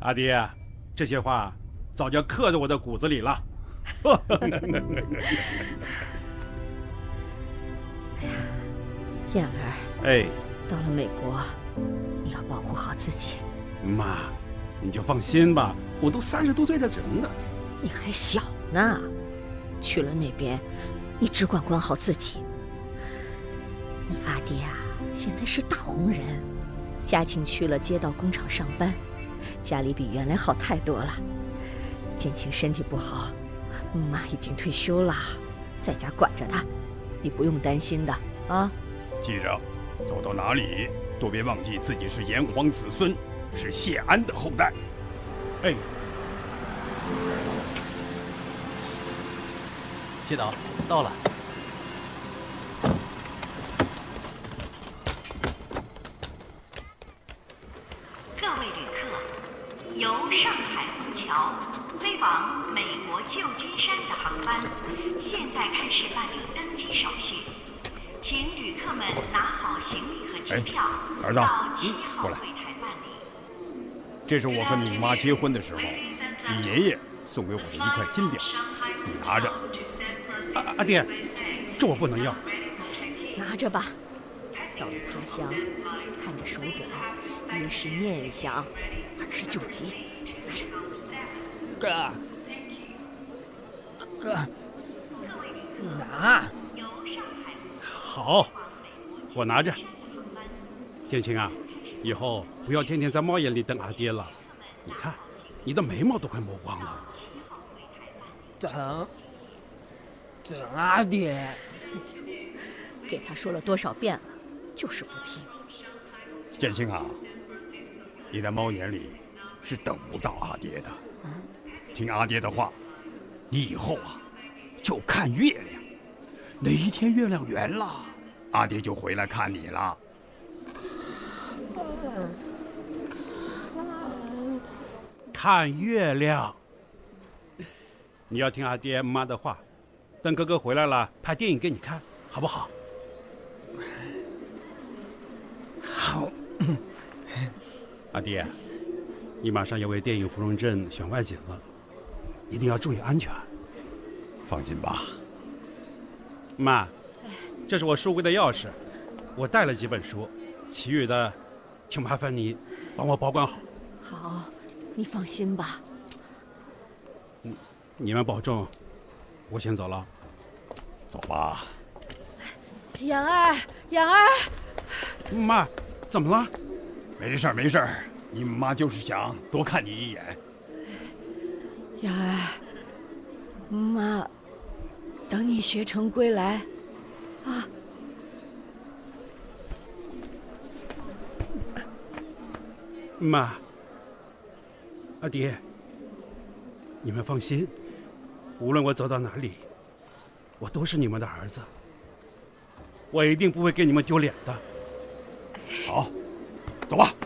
阿爹，这些话早就刻在我的骨子里了。 燕儿， 哎， 到了美国，你要保护好自己。 妈，你就放心吧，我都30多岁的人了。 你还小呢，去了那边，你只管管好自己。你阿爹啊，现在是大红人，嘉庆去了街道工厂上班，家里比原来好太多了。建庆身体不好，妈已经退休了，在家管着他，你不用担心的啊。 记着，走到哪里都别忘记自己是炎黄子孙，是谢安的后代。 哎， 谢导，到了。 各位旅客，由上海虹桥飞往美国旧金山的航班，现在开始办理登机手续，请旅客们拿好行李和机票， 儿子， 到7号过来柜台办理。 这是我和你妈结婚的时候，你爷爷送给我的一块金表，你拿着。 阿爹，这我不能要。 拿着吧。到了他乡，看着手表，越是念想，29级，拿着。 哥，拿。 好，我拿着。建清啊，以后不要天天在猫眼里瞪阿爹了。你看，你的眉毛都快磨光了。 等阿爹。 给他说了多少遍了，就是不听。 建清啊，你在猫眼里是等不到阿爹的。听阿爹的话，你以后啊就看月亮，哪一天月亮圆了，阿爹就回来看你了。 看月亮。你要听阿爹妈的话，等哥哥回来了，拍电影给你看，好不好？ 好。 阿爹，你马上要为电影《芙蓉镇》选外景了，一定要注意安全。 放心吧。 妈，这是我书柜的钥匙，我带了几本书，其余的请麻烦你帮我保管好。 好，你放心吧。 你们保重，我先走了。 走吧。 妍儿，妍儿， 妈，怎么了？ 没事儿没事儿，你妈就是想多看你一眼。 妍儿，妈，等你学成归来，啊。 妈，阿爹，你们放心，无论我走到哪里，我都是你们的儿子，我一定不会给你们丢脸的。 好，走吧。